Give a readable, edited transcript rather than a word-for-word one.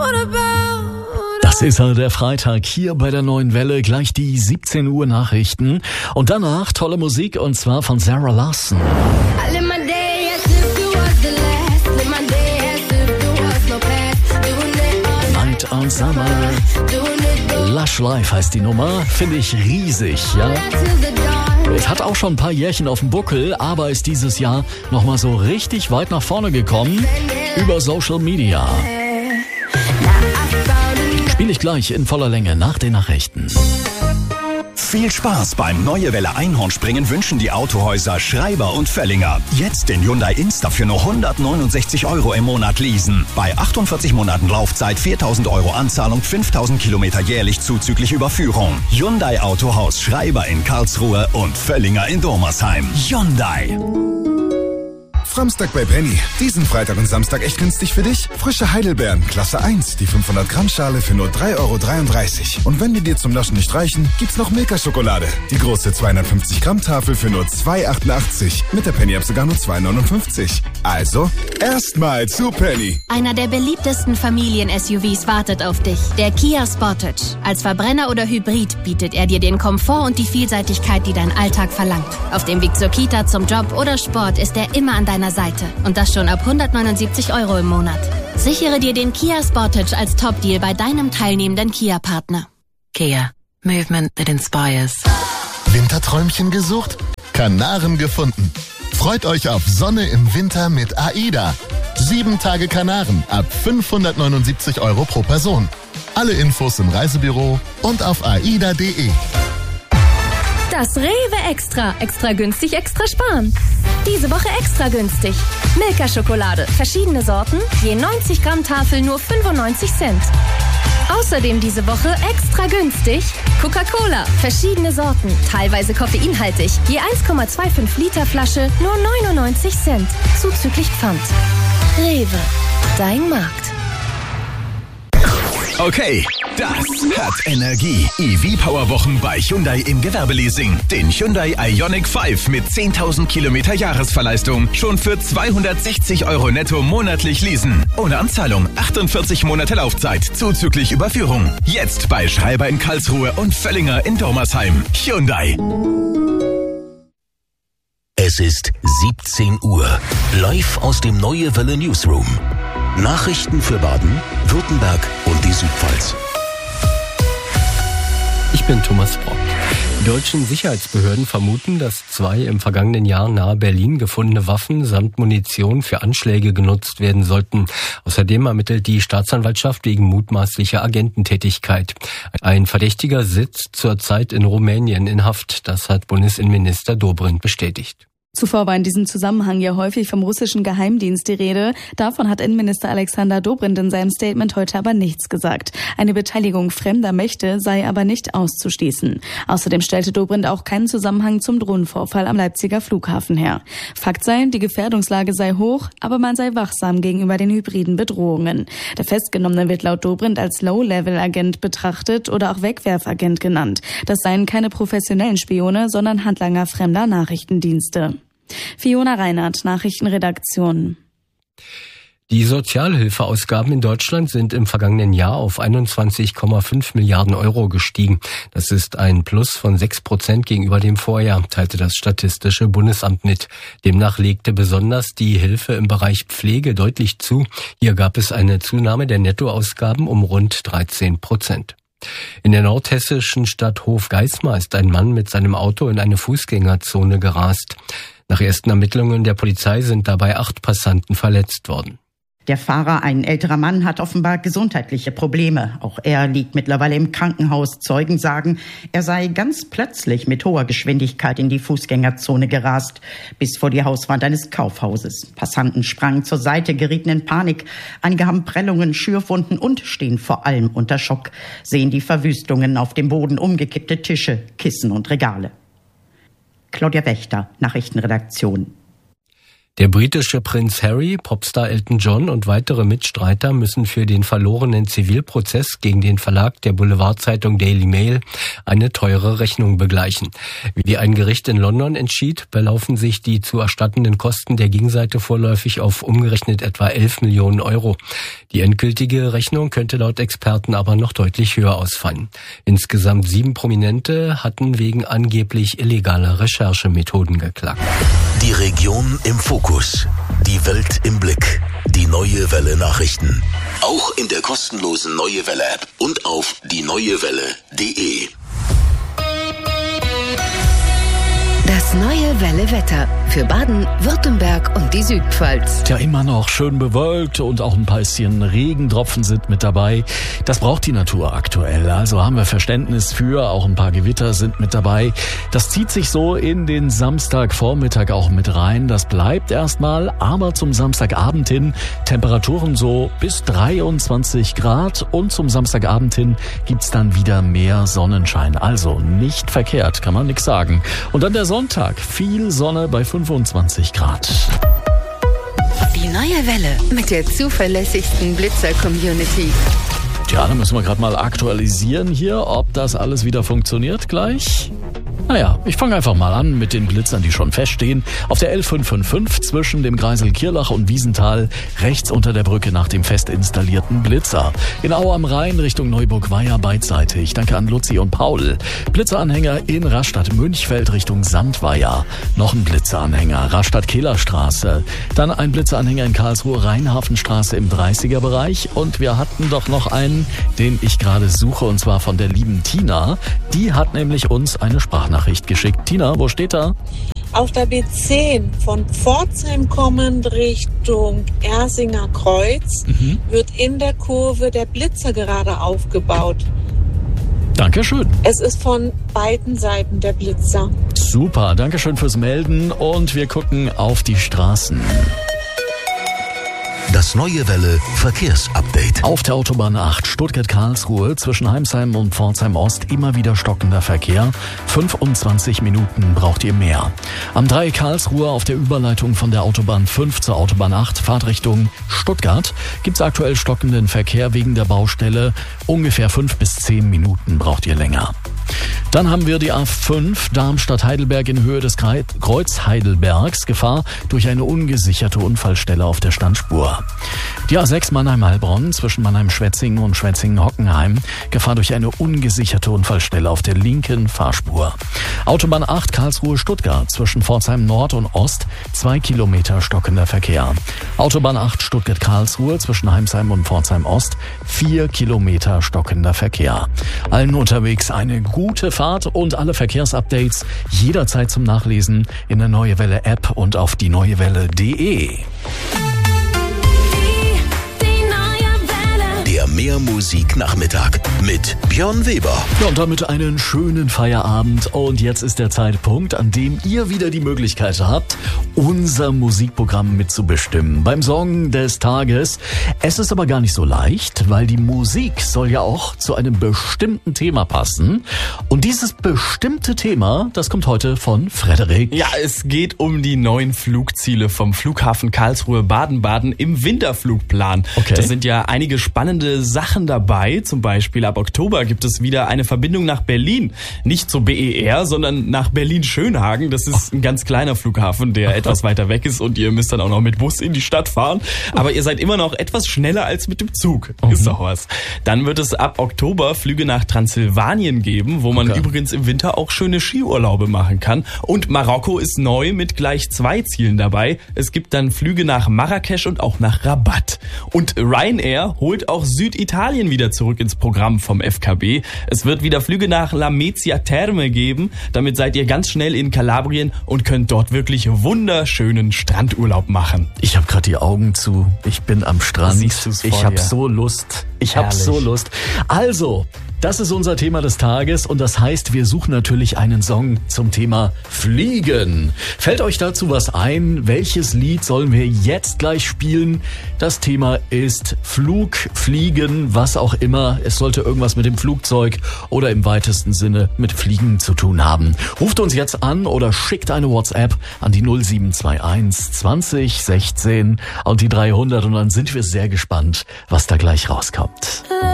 Das ist halt der Freitag hier bei der Neuen Welle, gleich die 17 Uhr Nachrichten und danach tolle Musik und zwar von Sarah Larsson. Night on Summer. Lush Life heißt die Nummer, finde ich riesig, ja. Es hat auch schon ein paar Jährchen auf dem Buckel, aber ist dieses Jahr nochmal so richtig weit nach vorne gekommen über Social Media. Spiele ich gleich in voller Länge nach den Nachrichten. Viel Spaß beim Neue Welle Einhornspringen wünschen die Autohäuser Schreiber und Völlinger. Jetzt den Hyundai Insta für nur 169 € im Monat leasen. Bei 48 Monaten Laufzeit, 4.000 € Anzahlung, 5.000 Kilometer jährlich zuzüglich Überführung. Hyundai Autohaus Schreiber in Karlsruhe und Völlinger in Dormersheim. Hyundai. Framstag bei Penny. Diesen Freitag und Samstag echt günstig für dich? Frische Heidelbeeren, Klasse 1, die 500 Gramm Schale für nur 3,33 €. Und wenn die dir zum Naschen nicht reichen, gibt's noch Milka-Schokolade. Die große 250 Gramm Tafel für nur 2,88 €. Mit der Penny-App sogar nur 2,59 €. Also, erstmal zu Penny. Einer der beliebtesten Familien-SUVs wartet auf dich. Der Kia Sportage. Als Verbrenner oder Hybrid bietet er dir den Komfort und die Vielseitigkeit, die dein Alltag verlangt. Auf dem Weg zur Kita, zum Job oder Sport ist er immer an deiner Seite. Und das schon ab 179 € im Monat. Sichere dir den Kia Sportage als Top-Deal bei deinem teilnehmenden Kia-Partner. Kia. Movement that inspires. Winterträumchen gesucht? Kanaren gefunden. Freut euch auf Sonne im Winter mit AIDA. 7 Tage Kanaren ab 579 € pro Person. Alle Infos im Reisebüro und auf aida.de. Das Rewe Extra. Extra günstig, extra sparen. Diese Woche extra günstig. Milka-Schokolade. Verschiedene Sorten. Je 90 Gramm Tafel nur 95 Cent. Außerdem diese Woche extra günstig. Coca-Cola. Verschiedene Sorten. Teilweise koffeinhaltig. Je 1,25 Liter Flasche nur 99 Cent. Zuzüglich Pfand. Rewe. Dein Markt. Okay, das hat Energie. EV-Power-Wochen bei Hyundai im Gewerbeleasing. Den Hyundai Ioniq 5 mit 10.000 Kilometer Jahresverleistung schon für 260 € netto monatlich leasen. Ohne Anzahlung, 48 Monate Laufzeit, zuzüglich Überführung. Jetzt bei Schreiber in Karlsruhe und Völlinger in Dormersheim. Hyundai. Es ist 17 Uhr. Live aus dem Neue Welle Newsroom. Nachrichten für Baden, Württemberg und die Südpfalz. Ich bin Thomas Brock. Die deutschen Sicherheitsbehörden vermuten, dass 2 im vergangenen Jahr nahe Berlin gefundene Waffen samt Munition für Anschläge genutzt werden sollten. Außerdem ermittelt die Staatsanwaltschaft wegen mutmaßlicher Agententätigkeit. Ein Verdächtiger sitzt zurzeit in Rumänien in Haft. Das hat Bundesinnenminister Dobrindt bestätigt. Zuvor war in diesem Zusammenhang ja häufig vom russischen Geheimdienst die Rede. Davon hat Innenminister Alexander Dobrindt in seinem Statement heute aber nichts gesagt. Eine Beteiligung fremder Mächte sei aber nicht auszuschließen. Außerdem stellte Dobrindt auch keinen Zusammenhang zum Drohnenvorfall am Leipziger Flughafen her. Fakt sei, die Gefährdungslage sei hoch, aber man sei wachsam gegenüber den hybriden Bedrohungen. Der Festgenommene wird laut Dobrindt als Low-Level-Agent betrachtet oder auch Wegwerfagent genannt. Das seien keine professionellen Spione, sondern Handlanger fremder Nachrichtendienste. Fiona Reinhardt, Nachrichtenredaktion. Die Sozialhilfeausgaben in Deutschland sind im vergangenen Jahr auf 21,5 Milliarden € gestiegen. Das ist ein Plus von 6% gegenüber dem Vorjahr, teilte das Statistische Bundesamt mit. Demnach legte besonders die Hilfe im Bereich Pflege deutlich zu. Hier gab es eine Zunahme der Nettoausgaben um rund 13%. In der nordhessischen Stadt Hofgeismar ist ein Mann mit seinem Auto in eine Fußgängerzone gerast. Nach ersten Ermittlungen der Polizei sind dabei 8 Passanten verletzt worden. Der Fahrer, ein älterer Mann, hat offenbar gesundheitliche Probleme. Auch er liegt mittlerweile im Krankenhaus. Zeugen sagen, er sei ganz plötzlich mit hoher Geschwindigkeit in die Fußgängerzone gerast, bis vor die Hauswand eines Kaufhauses. Passanten sprangen zur Seite, gerieten in Panik. Einige haben Prellungen, Schürfwunden und stehen vor allem unter Schock, sehen die Verwüstungen auf dem Boden, umgekippte Tische, Kissen und Regale. Claudia Wächter, Nachrichtenredaktion. Der britische Prinz Harry, Popstar Elton John und weitere Mitstreiter müssen für den verlorenen Zivilprozess gegen den Verlag der Boulevardzeitung Daily Mail eine teure Rechnung begleichen. Wie ein Gericht in London entschied, belaufen sich die zu erstattenden Kosten der Gegenseite vorläufig auf umgerechnet etwa 11 Millionen Euro. Die endgültige Rechnung könnte laut Experten aber noch deutlich höher ausfallen. Insgesamt 7 Prominente hatten wegen angeblich illegaler Recherchemethoden geklagt. Die Region im Fokus. Die Welt im Blick. Die Neue Welle Nachrichten. Auch in der kostenlosen Neue Welle App und auf dieneuewelle.de. Das Neue Welle Wetter für Baden, Württemberg und die Südpfalz. Ja, immer noch schön bewölkt und auch ein bisschen Regentropfen sind mit dabei. Das braucht die Natur aktuell. Also haben wir Verständnis für, auch ein paar Gewitter sind mit dabei. Das zieht sich so in den Samstagvormittag auch mit rein. Das bleibt erstmal, aber zum Samstagabend hin Temperaturen so bis 23 Grad und zum Samstagabend hin gibt's dann wieder mehr Sonnenschein. Also nicht verkehrt, kann man nichts sagen. Und dann der Sonntag, viel Sonne bei 25 Grad. Die Neue Welle mit der zuverlässigsten Blitzer-Community. Tja, da müssen wir gerade mal aktualisieren hier, ob das alles wieder funktioniert gleich. Naja, ich fange einfach mal an mit den Blitzern, die schon feststehen. Auf der L555 zwischen dem Kreisel Kirlach und Wiesenthal, rechts unter der Brücke nach dem fest installierten Blitzer. In Au am Rhein Richtung Neuburg-Weiher beidseitig. Danke an Luzi und Paul. Blitzeranhänger in Rastatt-Münchfeld Richtung Sandweiher. Noch ein Blitzeranhänger, Rastatt-Kehlerstraße. Dann ein Blitzeranhänger in Karlsruhe, Rheinhafenstraße im 30er-Bereich. Und wir hatten doch noch einen, den ich gerade suche, und zwar von der lieben Tina. Die hat nämlich uns eine Sprachnachricht geschickt. Tina, wo steht da? Auf der B10 von Pforzheim kommend Richtung Ersinger Kreuz wird in der Kurve der Blitzer gerade aufgebaut. Dankeschön. Es ist von beiden Seiten der Blitzer. Super, Dankeschön fürs Melden und wir gucken auf die Straßen. Das Neue Welle Verkehrsupdate. Auf der Autobahn 8 Stuttgart-Karlsruhe zwischen Heimsheim und Pforzheim-Ost immer wieder stockender Verkehr. 25 Minuten braucht ihr mehr. Am Dreieck Karlsruhe auf der Überleitung von der Autobahn 5 zur Autobahn 8 Fahrtrichtung Stuttgart gibt's aktuell stockenden Verkehr wegen der Baustelle. Ungefähr 5 bis 10 Minuten braucht ihr länger. Dann haben wir die A5 Darmstadt-Heidelberg in Höhe des Kreuz Heidelbergs. Gefahr durch eine ungesicherte Unfallstelle auf der Standspur. Die A6 Mannheim-Heilbronn zwischen Mannheim-Schwetzingen und Schwetzingen-Hockenheim. Gefahr durch eine ungesicherte Unfallstelle auf der linken Fahrspur. Autobahn 8 Karlsruhe-Stuttgart zwischen Pforzheim Nord und Ost 2 Kilometer stockender Verkehr. Autobahn 8 Stuttgart-Karlsruhe zwischen Heimsheim und Pforzheim Ost 4 Kilometer stockender Verkehr. Allen unterwegs eine gute Fahrt und alle Verkehrsupdates jederzeit zum Nachlesen in der Neue Welle App und auf dieneuewelle.de. Der Mehrmusik-Nachmittag mit Björn Weber. Ja, und damit einen schönen Feierabend. Und jetzt ist der Zeitpunkt, an dem ihr wieder die Möglichkeit habt, unser Musikprogramm mitzubestimmen. Beim Song des Tages. Es ist aber gar nicht so leicht, weil die Musik soll ja auch zu einem bestimmten Thema passen. Und dieses bestimmte Thema, das kommt heute von Frederik. Ja, es geht um die neuen Flugziele vom Flughafen Karlsruhe Baden-Baden im Winterflugplan. Okay. Das sind ja einige spannende Sachen dabei. Zum Beispiel ab Oktober gibt es wieder eine Verbindung nach Berlin. Nicht zur BER, sondern nach Berlin-Schönhagen. Das ist ein ganz kleiner Flughafen, der etwas weiter weg ist und ihr müsst dann auch noch mit Bus in die Stadt fahren. Aber ihr seid immer noch etwas schneller als mit dem Zug. Ist doch was. Dann wird es ab Oktober Flüge nach Transsilvanien geben, wo man übrigens im Winter auch schöne Skiurlaube machen kann. Und Marokko ist neu mit gleich 2 Zielen dabei. Es gibt dann Flüge nach Marrakesch und auch nach Rabat. Und Ryanair holt auch Süditalien wieder zurück ins Programm vom FKB. Es wird wieder Flüge nach Lamezia Terme geben. Damit seid ihr ganz schnell in Kalabrien und könnt dort wirklich wunderschönen Strandurlaub machen. Ich habe gerade die Augen zu. Ich bin am Strand. Ich habe so Lust. Ich habe so Lust. Also, Das ist unser Thema des Tages und das heißt, wir suchen natürlich einen Song zum Thema Fliegen. Fällt euch dazu was ein? Welches Lied sollen wir jetzt gleich spielen? Das Thema ist Flug, Fliegen, was auch immer. Es sollte irgendwas mit dem Flugzeug oder im weitesten Sinne mit Fliegen zu tun haben. Ruft uns jetzt an oder schickt eine WhatsApp an die 0721 20 16 und die 300 und dann sind wir sehr gespannt, was da gleich rauskommt.